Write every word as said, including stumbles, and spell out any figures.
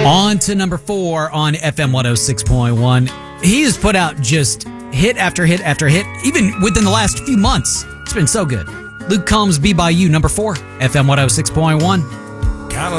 On to number four on F M one oh six point one. He has put out just hit after hit after hit, even within the last few months. It's been so good. Luke Combs, Be By You, number four, F M one oh six point one.